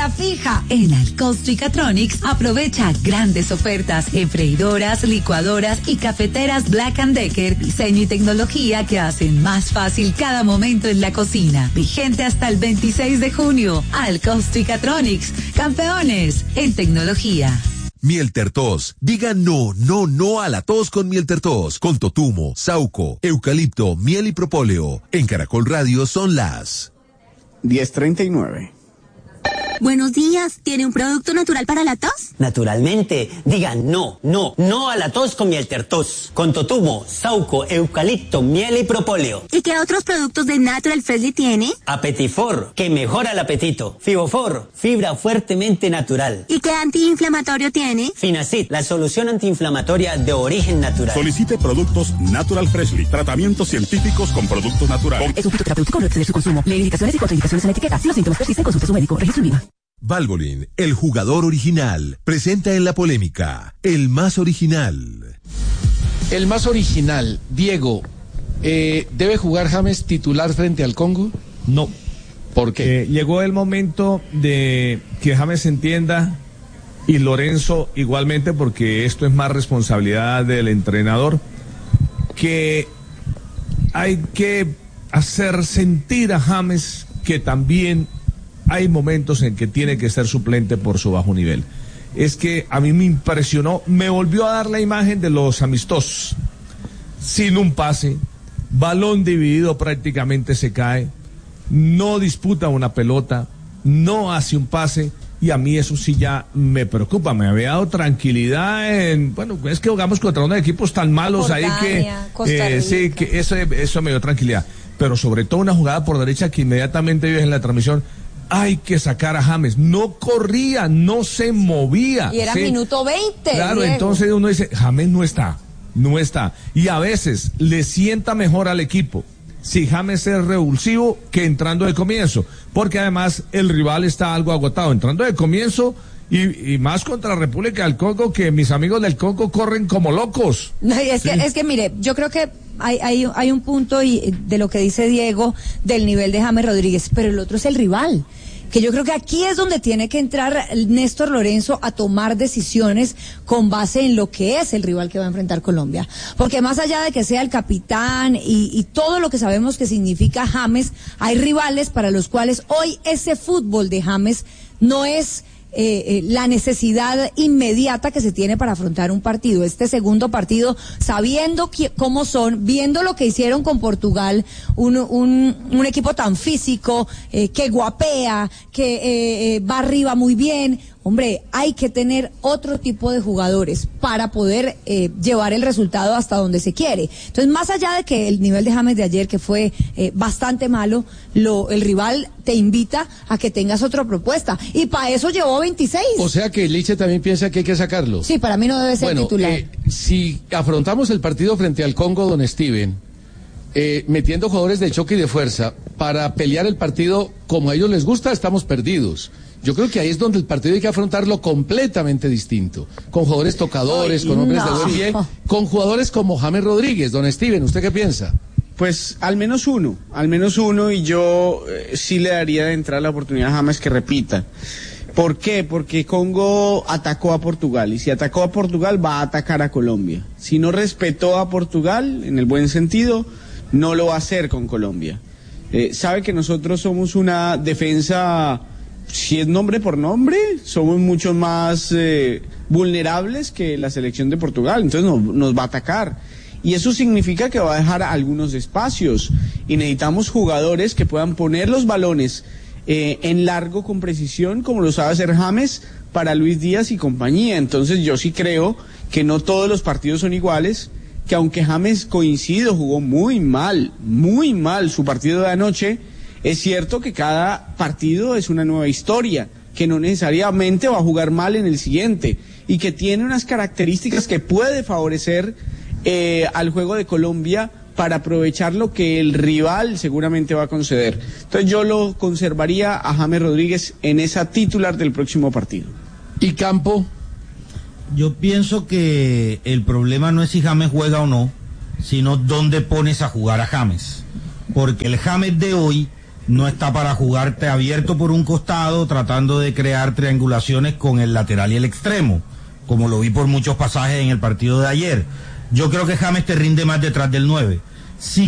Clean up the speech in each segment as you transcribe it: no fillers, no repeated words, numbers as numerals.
la fija. En Alcostricatronics aprovecha grandes ofertas en freidoras, licuadoras y cafeteras Black & Decker. Diseño y tecnología que hacen más fácil cada momento en la cocina. Vigente hasta el 26 de junio. Alcostricatronics, campeones en tecnología. Mieltertos. Diga no a la tos con Mieltertos. Con totumo, sauco, eucalipto, miel y propóleo. En Caracol Radio son las 10:39. Buenos días, ¿tiene un producto natural para la tos? Naturalmente, diga no a la tos con Mieltertos, con totumo, sauco, eucalipto, miel y propóleo. ¿Y qué otros productos de Natural Freshly tiene? Apetifor, que mejora el apetito. Fibofor, fibra fuertemente natural. ¿Y qué antiinflamatorio tiene? Finacid, la solución antiinflamatoria de origen natural. Solicite productos Natural Freshly, tratamientos científicos con productos naturales. Es un fitoterapéutico, no exceder su consumo. Lee indicaciones y contraindicaciones en la etiqueta. Si los síntomas persisten, consulte a su médico. Registro INVIMA. Valvoline, el jugador original, presenta en la polémica, el más original. El más original, Diego, ¿debe jugar James titular frente al Congo? No. ¿Por qué? Llegó el momento de que James entienda, y Lorenzo igualmente, porque esto es más responsabilidad del entrenador, que hay que hacer sentir a James que también hay momentos en que tiene que ser suplente por su bajo nivel. Es que a mí me impresionó, me volvió a dar la imagen de los amistosos, sin un pase, balón dividido prácticamente se cae, no disputa una pelota, no hace un pase, y a mí eso sí ya me preocupa. Me había dado tranquilidad es que jugamos contra unos equipos tan malos Jordania, ahí que sí, que eso me dio tranquilidad, pero sobre todo una jugada por derecha que inmediatamente vio en la transmisión. Hay que sacar a James, no corría, no se movía. Y era minuto 20. Claro, Diego. Entonces uno dice, James no está. Y a veces le sienta mejor al equipo si James es revulsivo que entrando de comienzo, porque además el rival está algo agotado, entrando de comienzo y más contra República del Congo, que mis amigos del Congo corren como locos. No, es que mire, yo creo que hay un punto de lo que dice Diego del nivel de James Rodríguez, pero el otro es el rival, que yo creo que aquí es donde tiene que entrar Néstor Lorenzo a tomar decisiones con base en lo que es el rival que va a enfrentar Colombia, porque más allá de que sea el capitán y todo lo que sabemos que significa James, hay rivales para los cuales hoy ese fútbol de James no es la necesidad inmediata que se tiene para afrontar un partido. Este segundo partido, sabiendo cómo son, viendo lo que hicieron con Portugal, un equipo tan físico, que guapea, que va arriba muy bien. Hombre, hay que tener otro tipo de jugadores para poder llevar el resultado hasta donde se quiere. Entonces, más allá de que el nivel de James de ayer, que fue bastante malo, el rival te invita a que tengas otra propuesta. Y para eso llevó 26. O sea que Liche también piensa que hay que sacarlo. Sí, para mí no debe ser titular. Si afrontamos el partido frente al Congo, don Steven, metiendo jugadores de choque y de fuerza para pelear el partido como a ellos les gusta, estamos perdidos. Yo creo que ahí es donde el partido hay que afrontarlo completamente distinto, con jugadores tocadores, con hombres de buen pie, con jugadores como James Rodríguez. Don Steven, ¿usted qué piensa? Pues al menos uno, y yo sí le daría de entrada la oportunidad a James que repita. ¿Por qué? Porque Congo atacó a Portugal, y si atacó a Portugal va a atacar a Colombia. Si no respetó a Portugal, en el buen sentido, no lo va a hacer con Colombia. Sabe que nosotros somos una defensa, si es nombre por nombre, somos mucho más vulnerables que la selección de Portugal, entonces nos va a atacar. Y eso significa que va a dejar algunos espacios, y necesitamos jugadores que puedan poner los balones en largo con precisión, como lo sabe hacer James, para Luis Díaz y compañía. Entonces yo sí creo que no todos los partidos son iguales, que aunque James, coincido, jugó muy mal su partido de anoche, es cierto que cada partido es una nueva historia, que no necesariamente va a jugar mal en el siguiente, y que tiene unas características que puede favorecer al juego de Colombia para aprovechar lo que el rival seguramente va a conceder. Entonces yo lo conservaría a James Rodríguez en esa titular del próximo partido. ¿Y Campo? Yo pienso que el problema no es si James juega o no, sino dónde pones a jugar a James. Porque el James de hoy no está para jugarte abierto por un costado, tratando de crear triangulaciones con el lateral y el extremo, como lo vi por muchos pasajes en el partido de ayer. Yo creo que James te rinde más detrás del 9. Si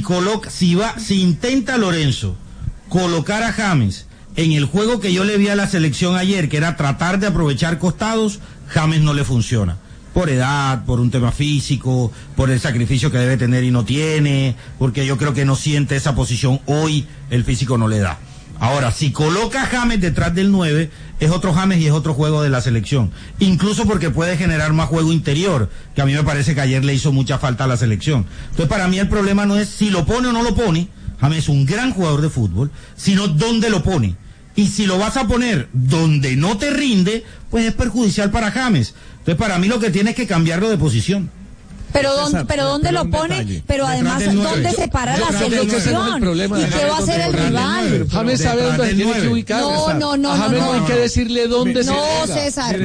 intenta Lorenzo colocar a James en el juego que yo le vi a la selección ayer, que era tratar de aprovechar costados, James no le funciona. Por edad, por un tema físico, por el sacrificio que debe tener y no tiene, porque yo creo que no siente esa posición hoy, el físico no le da. Ahora, si coloca a James detrás del 9, es otro James y es otro juego de la selección. Incluso porque puede generar más juego interior, que a mí me parece que ayer le hizo mucha falta a la selección. Entonces, para mí el problema no es si lo pone o no lo pone. James es un gran jugador de fútbol, sino dónde lo pone. Y si lo vas a poner donde no te rinde, pues es perjudicial para James. Entonces, para mí lo que tiene es que cambiarlo de posición. Pero ¿dónde lo pone? Pero además, ¿dónde se para la selección? ¿Y qué va a hacer el rival? James sabe dónde tiene que ubicar. No. A James no hay que decirle dónde se ubica. No, César.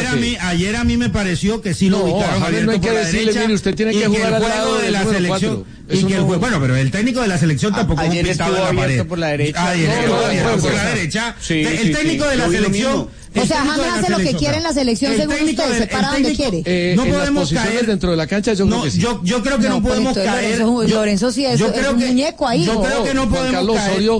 Ayer a mí me pareció que sí lo ubicaron. A James no hay que decirle, mire, usted tiene que jugar al lado de la selección. Bueno, pero el técnico de la selección tampoco es un pintado en la pared. Por la derecha. Por la derecha. El técnico de la selección. O sea, James hace lo que quiere en la selección según usted, se para donde quiere. No podemos caer dentro de la cancha, yo creo que sí. Yo creo que no podemos caer. Lorenzo sí es un muñeco ahí. Yo creo que no podemos caer.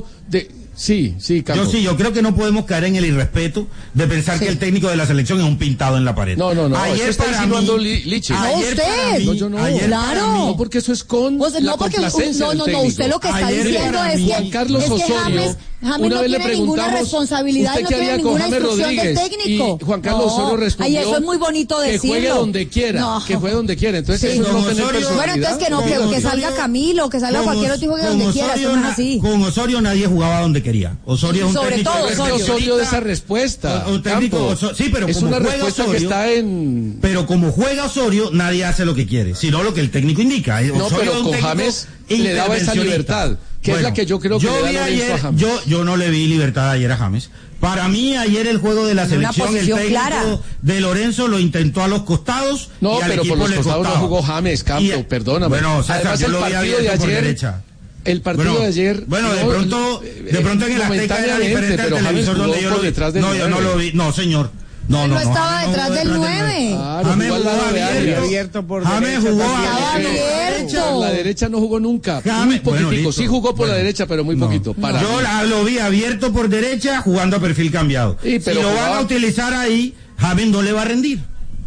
Sí, Campos. Yo creo que no podemos caer en el irrespeto de pensar que el técnico de la selección es un pintado en la pared. No. Ayer está insinuando Liche. No, usted. No, yo no. Claro. No, porque eso es con la complacencia del técnico. Usted lo que está diciendo es que Juan Carlos Osorio, James no tiene ninguna responsabilidad y no tiene ninguna instrucción del técnico. Y Juan Carlos Osorio respondió eso es muy bonito decirlo. Que juegue donde quiera, que juegue donde quiera. Entonces eso no tener personalidad. Bueno, entonces que salga Camilo, que salga cualquier otro y juegue donde quiera, eso no es así. Con Osorio nadie jugaba donde quería. Osorio es un sobre técnico. todo Osorio de esa respuesta. Un técnico, sí, pero es como una juega respuesta Osorio, que está en. Pero como juega Osorio, nadie hace lo que quiere, sino lo que el técnico indica. No, pero con James le daba esa libertad, que es la que yo creo que le da Lorenzo a James. Yo no le vi libertad ayer a James. Para mí ayer el juego de la selección, el técnico de Lorenzo lo intentó a los costados. No, pero por los costados no jugó James, Campo, perdóname. Bueno, además el partido de ayer. El partido de ayer. Bueno, de pronto en el Azteca era diferente al televisor donde yo lo vi. No, yo no lo vi. No, señor. No estaba detrás del 9. James jugó abierto por James jugó abierto. La derecha no jugó nunca. Muy poquitico. Sí jugó por la derecha, pero muy poquito. Yo lo vi abierto por derecha jugando a perfil cambiado. Si lo van a utilizar ahí, James no le va a rendir.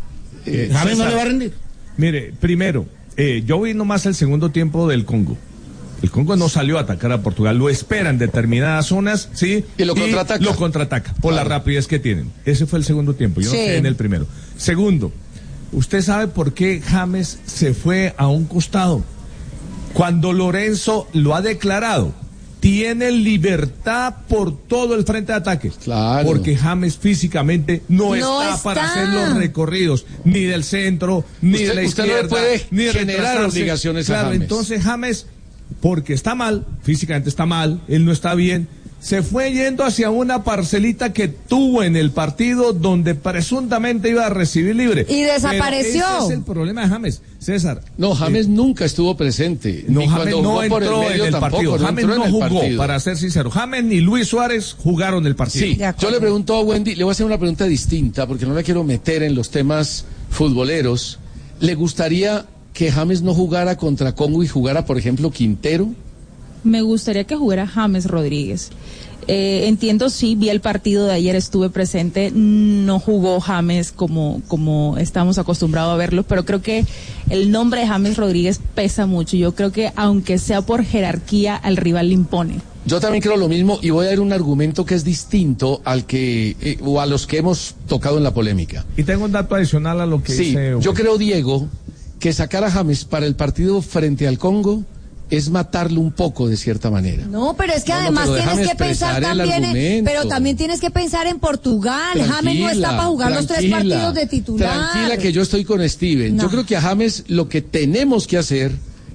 James no le va a rendir. Mire, primero, yo vi nomás el segundo tiempo del Congo. El Congo no salió a atacar a Portugal, lo espera en determinadas zonas, ¿sí? Y lo contraataca por la rapidez que tienen. Ese fue el segundo tiempo, yo no quedé en el primero. Segundo, ¿usted sabe por qué James se fue a un costado? Cuando Lorenzo lo ha declarado, tiene libertad por todo el frente de ataque. Claro. Porque James físicamente no está para hacer los recorridos, ni del centro, ni de la izquierda. Usted no puede ni generar obligaciones a James. Entonces James, porque está mal, físicamente está mal, él no está bien, se fue yendo hacia una parcelita que tuvo en el partido donde presuntamente iba a recibir libre. Y desapareció. Pero ese es el problema de James, César. No, James nunca estuvo presente. No, ni James cuando no entró en el partido. James no jugó, para ser sincero. James ni Luis Suárez jugaron el partido. Sí, yo le pregunto a Wendy, le voy a hacer una pregunta distinta, porque no la quiero meter en los temas futboleros. ¿Le gustaría que James no jugara contra Congo y jugara, por ejemplo, Quintero? Me gustaría que jugara James Rodríguez. Entiendo, sí, vi el partido de ayer, estuve presente, no jugó James como estamos acostumbrados a verlo, pero creo que el nombre de James Rodríguez pesa mucho. Yo creo que aunque sea por jerarquía, al rival le impone. Yo también creo lo mismo y voy a dar un argumento que es distinto al que o a los que hemos tocado en la polémica. Y tengo un dato adicional a lo que dice. Yo creo, Diego, que sacar a James para el partido frente al Congo es matarlo un poco de cierta manera. No, pero es que además tienes que pensar también, pero también tienes que pensar en Portugal. James no está para jugar los 3 partidos de titular. Tranquila, que yo estoy con Steven. No. Yo creo que a James lo que tenemos que hacer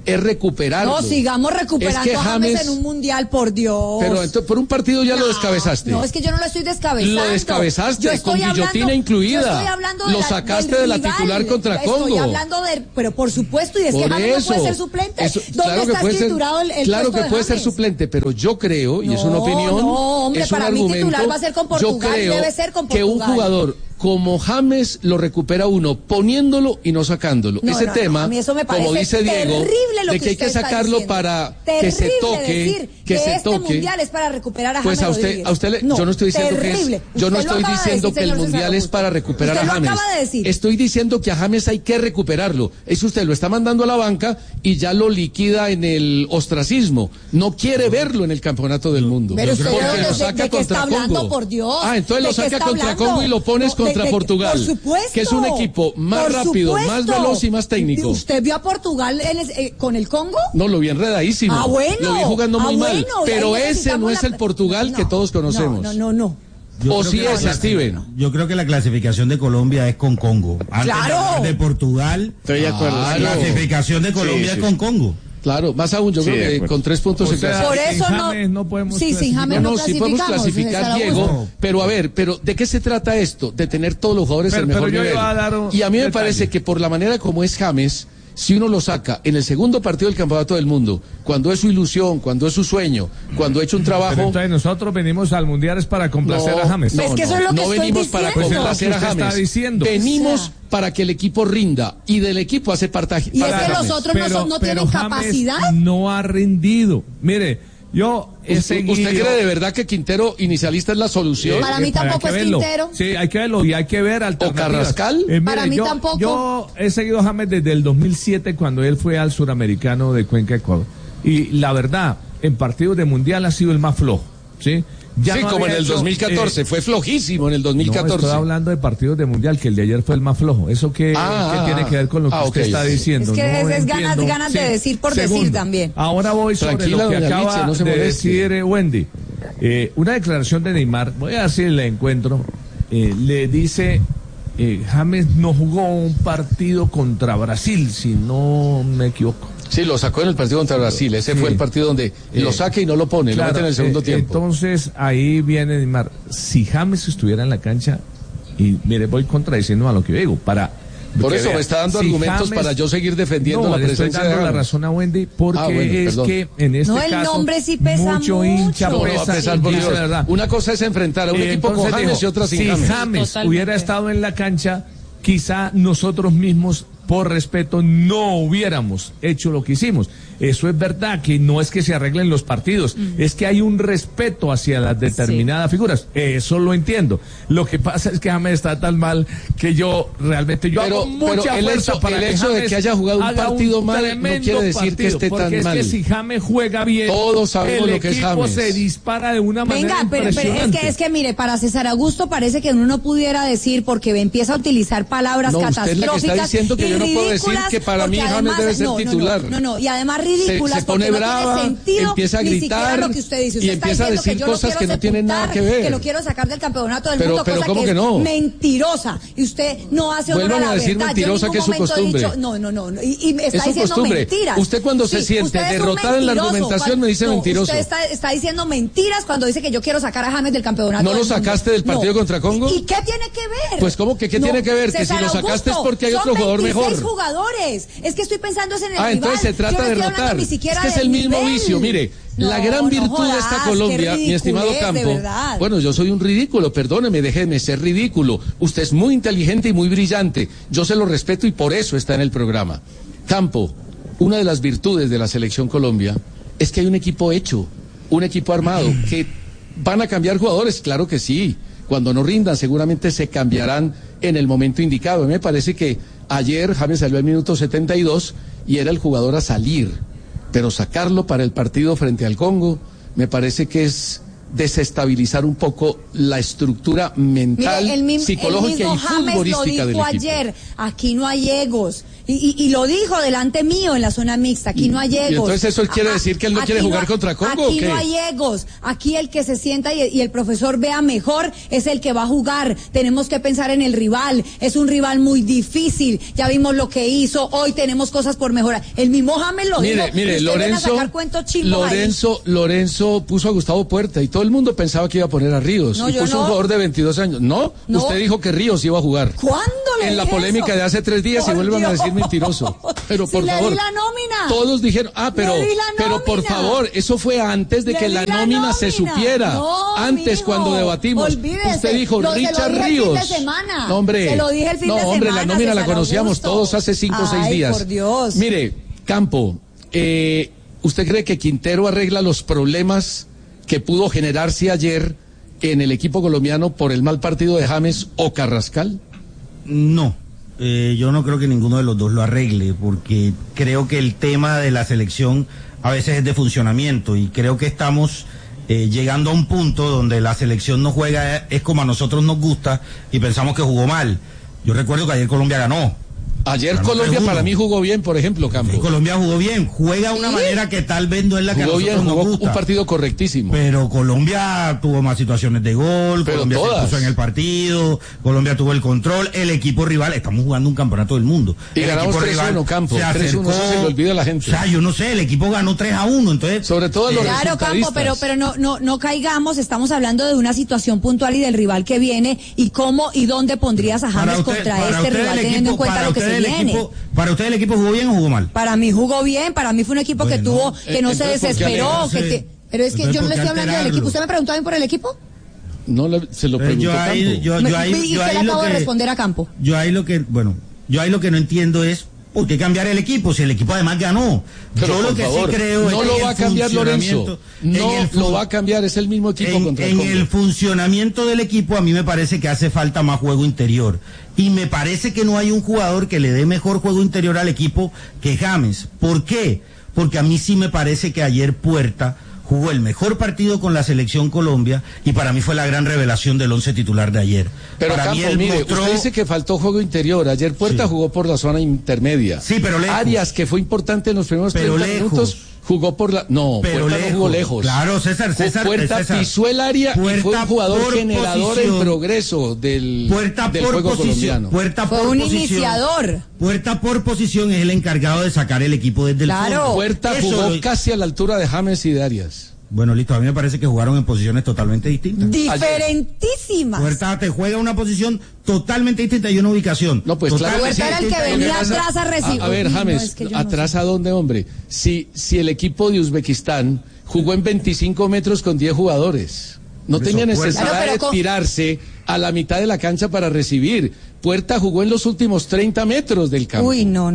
es recuperarlo. No, sigamos recuperando a James en un mundial, por Dios. Pero entonces, por un partido ya lo descabezaste. No, es que yo no lo estoy descabezando. Lo descabezaste, con guillotina incluida. Yo estoy hablando lo sacaste de la titular contra Congo. Estoy hablando pero por supuesto, y es que James no puede ser suplente. ¿Dónde está escriturado el Claro puesto que puede ser suplente, pero yo creo, y es una opinión, no, hombre, es un para argumento, mí titular va a ser con Portugal, debe ser con Portugal. Que un jugador como James lo recupera uno poniéndolo y no sacándolo. Ese tema, a mí eso me como dice Diego, de que hay que sacarlo para que se toque, que se toque. Mundial es para recuperar a Pues James Rodríguez. yo no estoy diciendo yo no estoy diciendo que el mundial es para recuperar a James. Estoy diciendo que a James hay que recuperarlo. Eso usted lo está mandando a la banca y ya lo liquida en el ostracismo. No quiere verlo en el campeonato del mundo. Pero usted porque lo saca contra Congo. Por Dios. Entonces lo saca contra Congo y lo pones contra Portugal, por supuesto, que es un equipo más rápido, más veloz y más técnico. ¿Usted vio a Portugal con el Congo? No, lo vi enredadísimo. Bueno. Lo vi jugando muy mal. Pero ese no es el Portugal que todos conocemos. No. O sí es, Steven. Yo creo que la clasificación de Colombia es con Congo. Claro. De Portugal. Estoy de acuerdo. La clasificación de Colombia es con Congo. Claro, más aún, yo creo que con 3 puntos en clasificación. Por eso no podemos sin James no sí podemos clasificar, Diego, pero ¿de qué se trata esto? De tener todos los jugadores al mejor nivel. Y a mí me parece que por la manera como es James, si uno lo saca en el segundo partido del Campeonato del Mundo, cuando es su ilusión, cuando es su sueño, cuando ha hecho un trabajo... Pero entonces nosotros venimos al Mundial es para complacer a James. Es que eso es lo que estoy venimos diciendo. para complacer a James. Venimos para que el equipo rinda, y del equipo hace parte. Y es que los otros no tienen capacidad. No ha rendido. Mire, yo he seguido... ¿Usted cree de verdad que Quintero inicialista es la solución? Para mí tampoco es Quintero. Sí, hay que verlo y hay que ver alternativas. ¿O Carrascal? Para mí tampoco. Yo he seguido a James desde el 2007 cuando él fue al Suramericano de Cuenca, Ecuador. Y la verdad, en partidos de Mundial ha sido el más flojo, ¿sí? Sí, como en el 2014, fue flojísimo en el 2014. No, estoy hablando de partidos de Mundial, que el de ayer fue el más flojo. ¿Eso qué tiene que ver con lo que usted está diciendo? Es que es ganas de decir por decir también. Ahora voy sobre lo que acaba de decir Wendy. Una declaración de Neymar, voy a decir el encuentro, le dice, James no jugó un partido contra Brasil, si no me equivoco. Sí, lo sacó en el partido contra Brasil. Ese fue el partido donde lo saca y no lo pone, lo mete en el segundo tiempo. Entonces, ahí viene Neymar. Si James estuviera en la cancha, y mire, voy contradiciendo a lo que digo, por eso me está dando argumentos para yo seguir defendiendo la presencia de James. Estoy dando la razón a Wendy, porque que en este caso... el nombre sí pesa mucho. Hincha pesa, por Dios. Una cosa es enfrentar a un equipo con James y otra sin James. Si James hubiera estado en la cancha, quizá nosotros mismos, por respeto, no hubiéramos hecho lo que hicimos. Eso es verdad, que no es que se arreglen los partidos, es que hay un respeto hacia las determinadas figuras. Eso lo entiendo. Lo que pasa es que James está tan mal que yo realmente hago mucha fuerza para el hecho de que haya jugado un partido mal no quiere decir que esté tan mal. Porque es que si James juega bien, todos sabemos lo que es James. El equipo se dispara de una manera impresionante. Pero es que mire, para César Augusto parece que uno no pudiera decir, porque empieza a utilizar palabras catastróficas. Usted es la que está diciendo que yo no puedo decir que para mí James debe ser titular. No, y además ridículas, se pone brava, no tiene sentido, empieza a gritar lo que usted dice. Usted y empieza a decir cosas que no tienen nada que ver. Que lo quiero sacar del campeonato del mundo, pero cosa ¿cómo que no? Es mentirosa. Y usted no hace honor a la verdad. Decir mentirosa, que es su costumbre. No. Y está diciendo mentiras. Usted cuando se siente derrotada en la argumentación me dice mentiroso. Usted está diciendo mentiras cuando dice que yo quiero sacar a James del campeonato. ¿No lo sacaste del partido contra Congo? ¿Y qué tiene que ver? Pues ¿cómo que qué tiene que ver? Que si lo sacaste es porque hay otro jugador mejor. Son 26 jugadores. Es que estoy pensando en el rival. Entonces se trata de derrotar. Es que es el mismo vicio. Mire, la gran virtud de esta Colombia, mi estimado Campo. Bueno, yo soy un ridículo, perdóneme, déjeme ser ridículo. Usted es muy inteligente y muy brillante. Yo se lo respeto y por eso está en el programa. Campo, una de las virtudes de la Selección Colombia es que hay un equipo hecho, un equipo armado, que van a cambiar jugadores, claro que sí. Cuando no rindan, seguramente se cambiarán en el momento indicado. A mí me parece que ayer James salió al minuto 72 y era el jugador a salir. Pero sacarlo para el partido frente al Congo, me parece que es desestabilizar un poco la estructura mental, psicológica y futbolística del equipo. Ayer, aquí no hay egos. Y lo dijo delante mío en la zona mixta, aquí no hay egos. ¿Y entonces eso quiere decir que él no quiere jugar contra Congo aquí o qué? No hay egos, aquí el que se sienta y el profesor vea mejor es el que va a jugar. Tenemos que pensar en el rival, es un rival muy difícil, ya vimos lo que hizo, hoy tenemos cosas por mejorar. El mismo James lo dijo. Mire, Lorenzo puso a Gustavo Puerta y todo el mundo pensaba que iba a poner a Ríos. No, y puso un jugador de 22 años. No, usted dijo que Ríos iba a jugar. ¿Cuándo le En la dije polémica eso? de hace 3 días Por y vuelvan a Dios. decir mentiroso. Pero por Si favor. le di la nómina. Todos dijeron, pero por favor, eso fue antes de que la nómina se supiera. No, antes, mijo, cuando debatimos. olvídese. Usted dijo Se lo Richard dije el Ríos. fin de semana. No, hombre. Se lo dije el fin de hombre, semana, la nómina la César conocíamos Augusto. todos hace 5 o 6 días. Por Dios. Mire, Campo, ¿usted cree que Quintero arregla los problemas que pudo generarse ayer en el equipo colombiano por el mal partido de James o Carrascal? No, yo no creo que ninguno de los dos lo arregle, porque creo que el tema de la selección a veces es de funcionamiento y creo que estamos llegando a un punto donde la selección no juega es como a nosotros nos gusta y pensamos que jugó mal. Yo recuerdo que ayer Colombia ganó. Ayer Colombia para mí jugó bien, por ejemplo, Campo. Sí, Colombia jugó bien, juega de una manera que tal vez no es la que a nosotros nos gusta. Un partido correctísimo. Pero Colombia tuvo más situaciones de gol, pero Colombia todas. se puso en el partido, Colombia tuvo el control, el equipo rival, estamos jugando un campeonato del mundo. Y el ganamos equipo 3-1, Campo, se 3-1, acercó, eso se le olvida a la gente. O sea, yo no sé, el equipo ganó 3-1, entonces... Sobre todo los Claro, Campo, pero no caigamos, estamos hablando de una situación puntual y del rival que viene y cómo y dónde pondrías a James contra este rival teniendo en cuenta lo que se viene. ¿Para usted el equipo jugó bien o jugó mal? Para mí jugó bien, para mí fue un equipo que tuvo, que no se desesperó, pero es que yo no le estoy hablando del equipo. ¿Usted me preguntó a mí por el equipo? No, se lo preguntó Campo. ¿Y qué le acabo de responder a Campo? Yo ahí lo que no entiendo es ¿por qué cambiar el equipo? Si el equipo además ganó. Pero yo lo que favor, sí creo no es lo que va a cambiar Lorenzo. No lo va a cambiar, es el mismo equipo contra el Congo. En el funcionamiento del equipo a mí me parece que hace falta más juego interior. Y me parece que no hay un jugador que le dé mejor juego interior al equipo que James. ¿Por qué? Porque a mí sí me parece que ayer Puerta jugó el mejor partido con la selección Colombia y para mí fue la gran revelación del 11 titular de ayer. Pero para Campo, mí él mire, mostró... usted dice que faltó juego interior. Ayer Puerta jugó por la zona intermedia. Sí, pero lejos. Arias, que fue importante en los primeros 30 minutos, jugó por la... No, pero Puerta no jugó lejos. Claro, César. Puerta pisó el área y fue un jugador generador en progreso del juego colombiano. Fue un iniciador. Puerta por posición es el encargado de sacar el equipo desde el fondo. Puerta jugó casi a la altura de James y de Arias. Bueno, listo, a mí me parece que jugaron en posiciones totalmente distintas. Diferentísimas. Puerta te juega una posición totalmente distinta y una ubicación. No, pues claro. Puerta era el que venía atrás a recibir. A ver, James, ¿atrás a dónde, hombre? Si el equipo de Uzbekistán jugó en 25 metros con 10 jugadores, no tenía necesidad de tirarse a la mitad de la cancha para recibir. Puerta jugó en los últimos 30 metros del campo. Uy, no.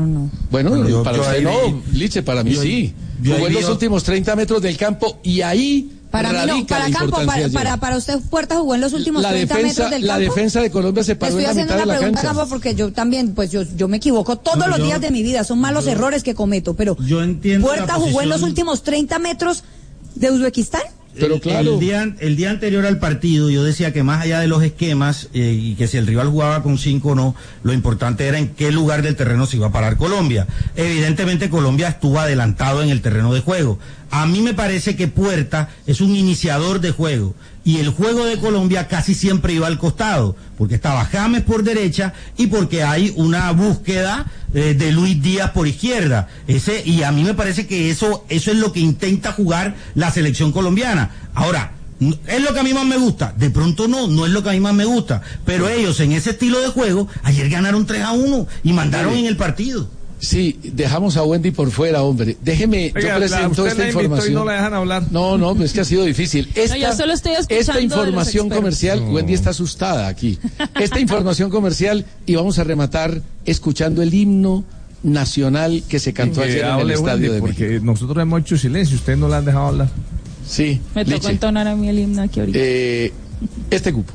Bueno, para usted no, Liche, para mí sí. Jugó en los últimos 30 metros del campo y ahí radica la importancia. Para usted Puerta jugó en los últimos 30 metros del campo. La defensa de Colombia se paró en la mitad de la cancha. Estoy haciendo una pregunta, Campo, porque yo también, pues yo me equivoco todos los días de mi vida, son malos errores que cometo, pero yo entiendo Puerta jugó en los últimos 30 metros de Uzbekistán. Pero claro. El día anterior al partido yo decía que más allá de los esquemas y que si el rival jugaba con 5 o no, lo importante era en qué lugar del terreno se iba a parar Colombia. Evidentemente Colombia estuvo adelantado en el terreno de juego. A mí me parece que Puerta es un iniciador de juego y el juego de Colombia casi siempre iba al costado, porque estaba James por derecha y porque hay una búsqueda de Luis Díaz por izquierda. Y a mí me parece que eso es lo que intenta jugar la selección colombiana. Ahora, ¿es lo que a mí más me gusta? De pronto no es lo que a mí más me gusta, pero ellos en ese estilo de juego ayer ganaron 3-1 y mandaron en el partido. Sí, dejamos a Wendy por fuera, hombre. Déjeme, yo presento esta información. No la dejan hablar. No, pues es que ha sido difícil. Yo solo estoy escuchando esta información comercial, Wendy está asustada aquí. Esta información comercial y vamos a rematar escuchando el himno nacional que se cantó ayer en el Estadio de México. Porque nosotros hemos hecho silencio, ustedes no la han dejado hablar. Sí. Me tocó entonar a mí el himno aquí ahorita. Este cupo.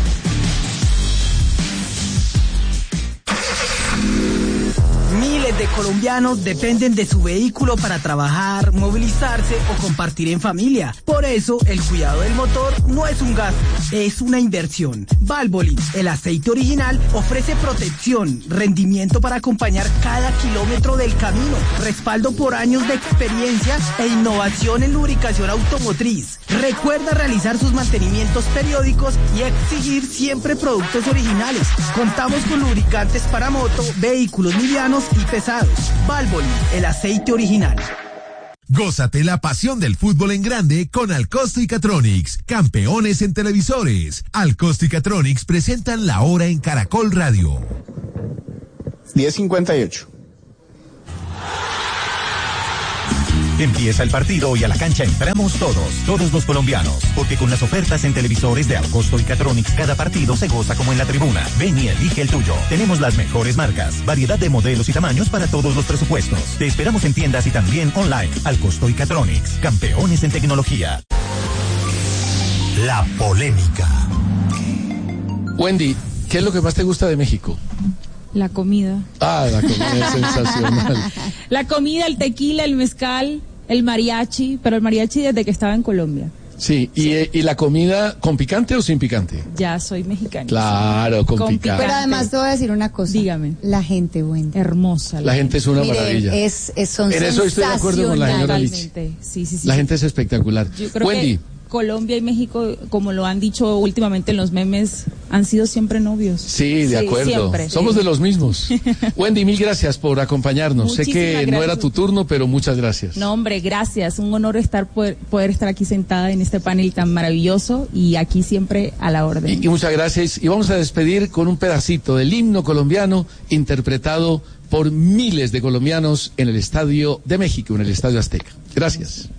Miles de colombianos dependen de su vehículo para trabajar, movilizarse o compartir en familia. Por eso, el cuidado del motor no es un gasto, es una inversión. Valvoline, el aceite original, ofrece protección, rendimiento para acompañar cada kilómetro del camino, respaldo por años de experiencia e innovación en lubricación automotriz. Recuerda realizar sus mantenimientos periódicos y exigir siempre productos originales. Contamos con lubricantes para moto, vehículos livianos y pesados. Valvoline, el aceite original. Gózate la pasión del fútbol en grande con Alcosto y Catronics, campeones en televisores. Alcosto y Catronics presentan La Hora en Caracol Radio. 10:58. Empieza el partido y a la cancha entramos todos los colombianos, porque con las ofertas en televisores de Alcosto y Catronics cada partido se goza como en la tribuna. Ven y elige el tuyo. Tenemos las mejores marcas, variedad de modelos y tamaños para todos los presupuestos. Te esperamos en tiendas y también online. Alcosto y Catronics, campeones en tecnología. La polémica. Wendy, ¿qué es lo que más te gusta de México? La comida. Ah, la comida es sensacional. La comida, el tequila, el mezcal, el mariachi, pero el mariachi desde que estaba en Colombia. Sí, ¿y la comida con picante o sin picante? Ya soy mexicana. Claro, con picante. Pero además te voy a decir una cosa. Dígame. La gente, Wendy. Hermosa. La gente es una maravilla. Son en eso estoy de acuerdo con la señora Lichi. Sí. La gente es espectacular. Yo creo Wendy. que Colombia y México, como lo han dicho últimamente en los memes, han sido siempre novios. Sí, de acuerdo. Siempre. Somos de los mismos. Wendy, mil gracias por acompañarnos. Sé que gracias. no era tu turno, pero muchas gracias. No, hombre, gracias. Un honor poder estar aquí sentada en este panel tan maravilloso y aquí siempre a la orden. Y muchas gracias. Y vamos a despedir con un pedacito del himno colombiano interpretado por miles de colombianos en el Estadio de México, en el Estadio Azteca. Gracias.